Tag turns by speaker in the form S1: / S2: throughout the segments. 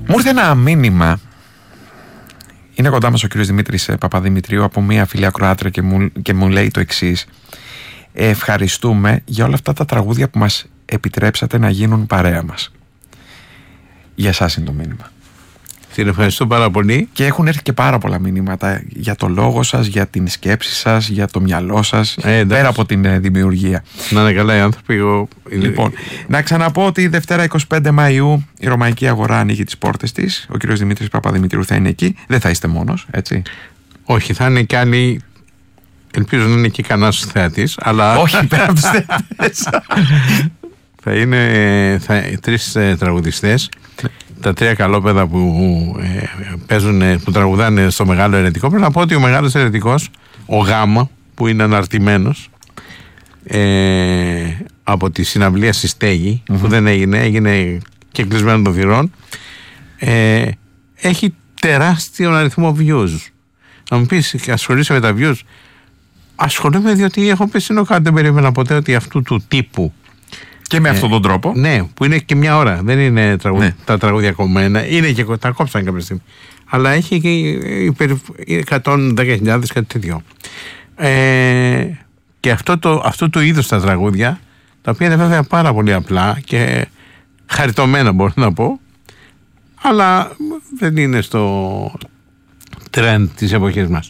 S1: Μου ήρθε ένα μήνυμα. Είναι κοντά μας ο κύριος Δημήτρης Παπαδημητρίου από μια φίλη ακροάτρια και μου λέει το εξής. Ευχαριστούμε για όλα αυτά τα τραγούδια που μας επιτρέψατε να γίνουν παρέα μας. Για εσάς είναι το μήνυμα.
S2: Την ευχαριστώ πάρα πολύ.
S1: Και έχουν έρθει και πάρα πολλά μηνύματα για το λόγο σας, για την σκέψη σας, για το μυαλό σας, πέρα από την δημιουργία.
S2: Να είναι καλά οι άνθρωποι.
S1: Λοιπόν, να ξαναπώ ότι Δευτέρα 25 Μαΐου η Ρωμαϊκή Αγορά ανοίγει τις πόρτες της. Ο κύριος Δημήτρης Παπαδημητρίου θα είναι εκεί. Δεν θα είστε μόνος, έτσι?
S2: Όχι, θα είναι κι άλλοι. Ελπίζω να είναι και κανένας θεατής, αλλά.
S1: Όχι, πέρα από τους θεατές.
S2: Θα είναι 3 τραγουδιστές. Τα 3 καλόπαιδα που που τραγουδάνε στο Μεγάλο Ερετικό. Πρέπει να πω ότι ο Μεγάλος Ερετικός, ο Γάμα, που είναι αναρτημένος από τη συναυλία στη Στέγη, που δεν έγινε και κλεισμένο των θυρών, έχει τεράστιο αριθμό views. Να μου πεις, ασχολείσαι με τα views? Ασχολούμαι, διότι έχω πει κάτι, δεν περίμενα ποτέ ότι αυτού του τύπου.
S1: Και με αυτόν τον τρόπο.
S2: Ναι, που είναι και μια ώρα. Δεν είναι τα τραγούδια κομμένα. Είναι και τα κόψαν κάποια στιγμή. Αλλά έχει και 110.000, κάτι τέτοιο. Και αυτό το είδος τα τραγούδια, τα οποία είναι βέβαια πάρα πολύ απλά και χαριτωμένα, μπορώ να πω, αλλά δεν είναι στο τρέντ της εποχής μας.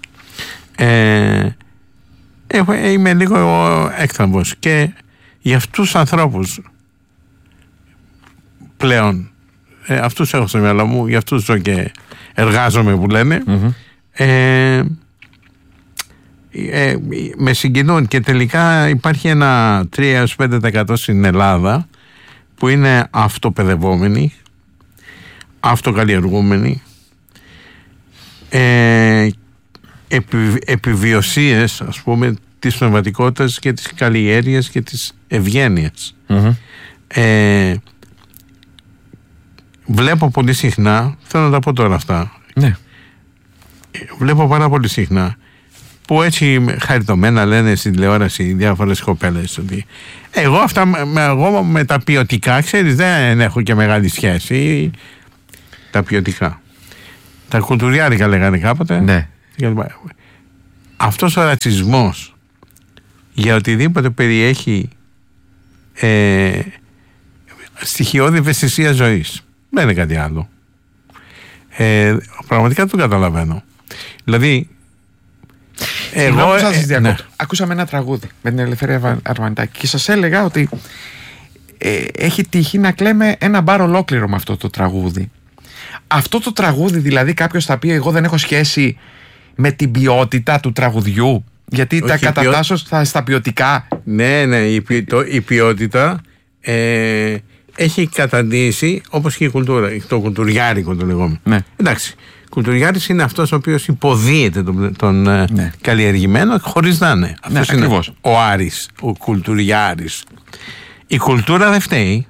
S2: Είμαι λίγο έκθαμβος και για αυτούς τους ανθρώπους πλέον, αυτούς έχω στο μυαλό μου, για αυτούς ζω και εργάζομαι, που λένε, με συγκινούν. Και τελικά υπάρχει ένα 3-5% στην Ελλάδα που είναι αυτοπαιδευόμενοι, αυτοκαλλιεργούμενοι, επιβιωσίες, ας πούμε, της πνευματικότητας και της καλλιέργειας και της ευγένειας. Βλέπω πολύ συχνά, θέλω να τα πω τώρα αυτά, βλέπω πάρα πολύ συχνά που έτσι χαριτωμένα λένε στην τηλεόραση διάφορες κοπέλες ότι εγώ με τα ποιοτικά, ξέρεις, δεν έχω και μεγάλη σχέση. Τα ποιοτικά, τα κουλτουριάρικα λέγανε κάποτε.
S1: Ναι.
S2: Αυτός ο ρατσισμός για οτιδήποτε περιέχει στοιχειώδη ευαισθησία ζωής, δεν είναι κάτι άλλο. Πραγματικά δεν το καταλαβαίνω. Δηλαδή,
S1: εγώ σας διακόπτω. Ναι. Ακούσαμε ένα τραγούδι με την Ελευθερία Αρβανιτάκη και σας έλεγα ότι έχει τύχει να κλαίμε ένα μπαρ ολόκληρο με αυτό το τραγούδι. Αυτό το τραγούδι, δηλαδή, κάποιος θα πει εγώ δεν έχω σχέση με την ποιότητα του τραγουδιού, γιατί όχι, τα κατατάσσω στα ποιοτικά. Ναι,
S2: η ποιότητα έχει καταντήσει, όπως και η κουλτούρα, το κουλτουριάρικο το λεγόμενο. Ναι. Εντάξει, κουλτουριάρης είναι αυτός ο οποίος υποδίεται τον καλλιεργημένο χωρίς να είναι. Αυτός είναι ακριβώς ο Άρης, ο κουλτουριάρης. Η κουλτούρα δεν φταίει,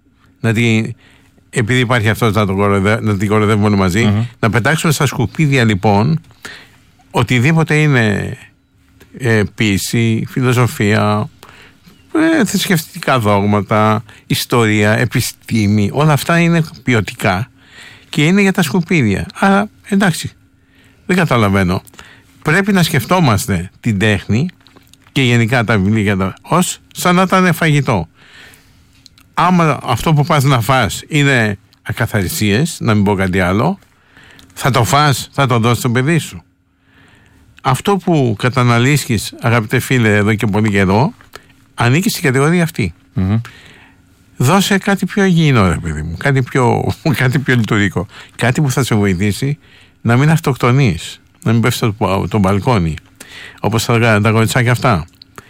S2: επειδή υπάρχει αυτός να την κοροϊδεύουμε όλοι μαζί, να πετάξουμε στα σκουπίδια λοιπόν οτιδήποτε είναι ποίηση, φιλοσοφία, θρησκευτικά δόγματα, ιστορία, επιστήμη, όλα αυτά είναι ποιοτικά και είναι για τα σκουπίδια. Άρα εντάξει, δεν καταλαβαίνω. Πρέπει να σκεφτόμαστε την τέχνη και γενικά τα βιβλία ως σαν να ήταν φαγητό. Άμα αυτό που πας να φας είναι ακαθαρισίες, να μην πω κάτι άλλο, θα το φας, θα το δώσεις στο παιδί σου. Αυτό που καταναλύσεις, αγαπητέ φίλε, εδώ και πολύ καιρό, ανήκει στην κατηγορία αυτή. Δώσε κάτι πιο υγιεινό, ρε παιδί μου, κάτι πιο λειτουργικό, κάτι που θα σε βοηθήσει να μην αυτοκτονείς, να μην πέφτεις το μπαλκόνι, όπως τα κοριτσάκια αυτά.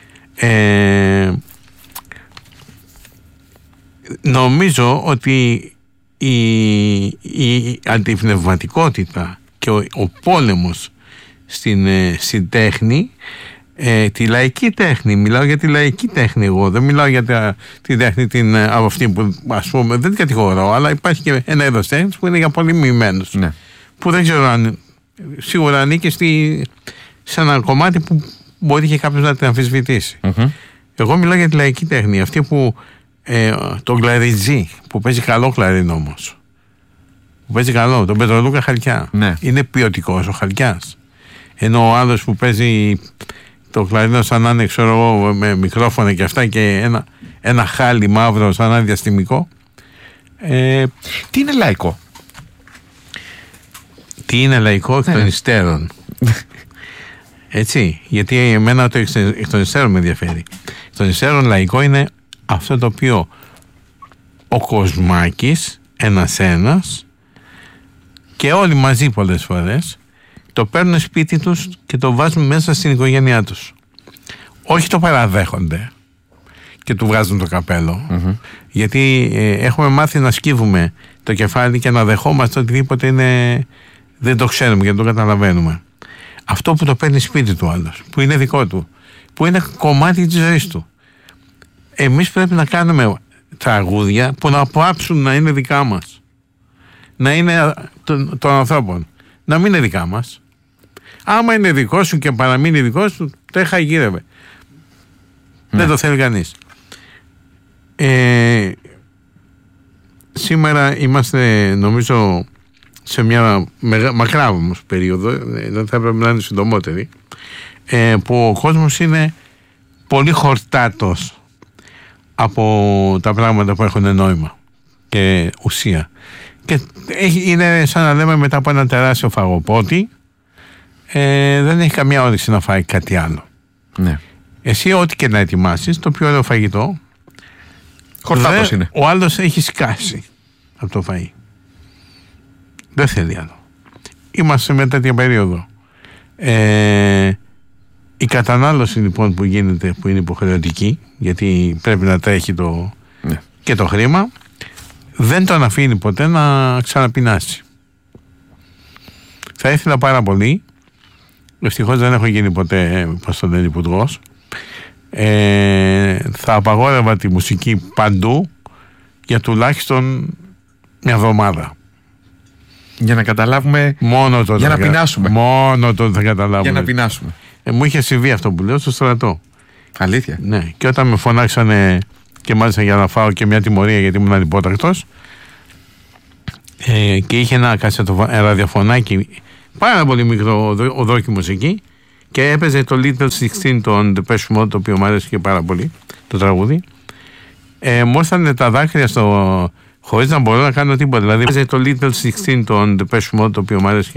S2: Νομίζω ότι η αντιπνευματικότητα και ο πόλεμος στην τέχνη, τη λαϊκή τέχνη, μιλάω για τη λαϊκή τέχνη εγώ, δεν μιλάω για τη τέχνη από αυτή που, ας πούμε, δεν την κατηγορώ, αλλά υπάρχει και ένα είδος τέχνης που είναι για πολύ μοιημένους, που δεν ξέρω αν σίγουρα ανήκει σε ένα κομμάτι που μπορεί και κάποιος να την αμφισβητήσει. Εγώ μιλάω για τη λαϊκή τέχνη, αυτή που τον κλαριτζή, που παίζει καλό κλαρίνο όμως, που παίζει καλό, τον Πετρολούκα Χαλκιά.
S1: Ναι.
S2: Είναι ποιοτικός ο Χαλκιάς. Ενώ ο άλλος που παίζει το κλαρίνο σαν να είναι, ξέρω εγώ, με μικρόφωνα και αυτά και ένα χάλι μαύρο σαν να είναι διαστημικό.
S1: Τι είναι λαϊκό?
S2: Τι είναι λαϊκό εκ των υστέρων. Έτσι, γιατί εμένα το εκ των υστέρων με ενδιαφέρει. Εκ των υστέρων λαϊκό είναι αυτό το οποίο ο Κοσμάκης, ένας και όλοι μαζί πολλές φορές το παίρνουν σπίτι τους και το βάζουν μέσα στην οικογένειά τους. Όχι το παραδέχονται και του βγάζουν το καπέλο. Γιατί έχουμε μάθει να σκύβουμε το κεφάλι και να δεχόμαστε οτιδήποτε δεν το ξέρουμε και δεν το καταλαβαίνουμε. Αυτό που το παίρνει σπίτι του άλλος, που είναι δικό του, που είναι κομμάτι της ζωής του. Εμείς πρέπει να κάνουμε τραγούδια που να πάψουν να είναι δικά μας. Να είναι των ανθρώπων. Να μην είναι δικά μας. Άμα είναι δικό σου και παραμείνει δικό σου, τρέχα γύρευε. Δεν το θέλει κανείς. Σήμερα είμαστε, νομίζω, σε μια μακρά όμως περίοδο, δεν θα έπρεπε να είναι συντομότερη, που ο κόσμος είναι πολύ χορτάτος από τα πράγματα που έχουν νόημα και ουσία. Και είναι σαν να λέμε μετά από ένα τεράστιο φαγοπότη, δεν έχει καμία όρεξη να φάει κάτι άλλο.
S1: Ναι.
S2: Εσύ ό,τι και να ετοιμάσεις, το πιο ωραίο φαγητό,
S1: χορτάτος είναι.
S2: Ο άλλος έχει σκάσει από το φαΐ. Δεν θέλει άλλο. Είμαστε σε μια τέτοια περίοδο. Η κατανάλωση λοιπόν που γίνεται, που είναι υποχρεωτική, γιατί πρέπει να τρέχει και το χρήμα, δεν τον αφήνει ποτέ να ξαναπεινάσει. Θα ήθελα πάρα πολύ, ευτυχώς δεν έχω γίνει ποτέ υπουργός, θα απαγόρευα τη μουσική παντού για τουλάχιστον μια εβδομάδα.
S1: Για να καταλάβουμε.
S2: Μόνο τότε.
S1: Για να πεινάσουμε.
S2: Μόνο τότε θα καταλάβουμε.
S1: Για να πεινάσουμε.
S2: Μου είχε συμβεί αυτό που λέω στο στρατό.
S1: Αλήθεια.
S2: Ναι. Και όταν με φωνάξανε και μάλιστα για να φάω και μια τιμωρία γιατί ήμουν ανυπότακτος, και είχε ένα ραδιοφωνάκι πάρα πολύ μικρό οδόκιμος εκεί και έπαιζε το Little 16 των Depeche Mode, το οποίο μου άρεσε και πάρα πολύ το τραγούδι. Μου ήρθαν τα δάκρυα χωρίς να μπορώ να κάνω τίποτα. Δηλαδή έπαιζε το Little 16 των Depeche Mode, το οποίο μου άρεσε.